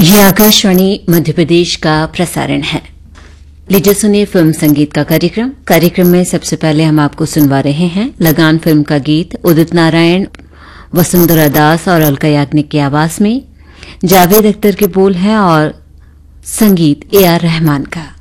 ये आकाशवाणी मध्य प्रदेश का प्रसारण है। लीजिए सुनिए फिल्म संगीत का कार्यक्रम में सबसे पहले हम आपको सुनवा रहे हैं लगान फिल्म का गीत उदित नारायण, वसुंधरा दास और अलका याग्निक की आवाज में। जावेद अख्तर के बोल हैं और संगीत AR रहमान का।